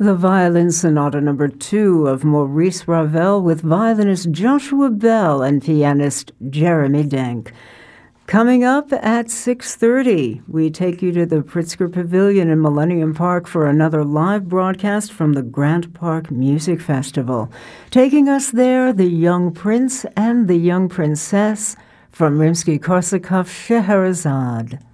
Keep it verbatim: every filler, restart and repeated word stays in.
The Violin Sonata Number Two of Maurice Ravel with violinist Joshua Bell and pianist Jeremy Denk. Coming up at six thirty, we take you to the Pritzker Pavilion in Millennium Park for another live broadcast from the Grant Park Music Festival. Taking us there, the Young Prince and the Young Princess from Rimsky-Korsakov Scheherazade.